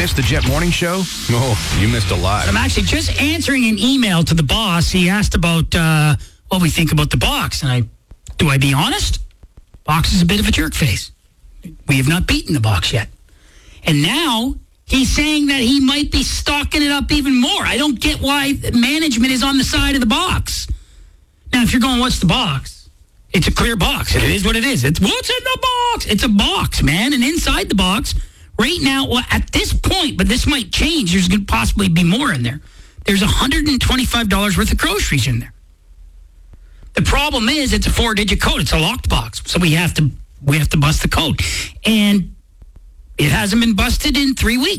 missed the Jet Morning Show? Oh, you missed a lot. I'm actually just answering an email to the boss. He asked about what we think about the box. And do I be honest? Box is a bit of a jerk face. We have not beaten the box yet. And now he's saying that he might be stocking it up even more. I don't get why management is on the side of the box. Now, if you're going, what's the box? It's a clear box. It is what it is. It's what's in the box. It's a box, man. And inside the box, right now, well, at this point, but this might change. There's going to possibly be more in there. There's $125 worth of groceries in there. The problem is it's a 4-digit code. It's a locked box. So we have to bust the code. And it hasn't been busted in 3 weeks.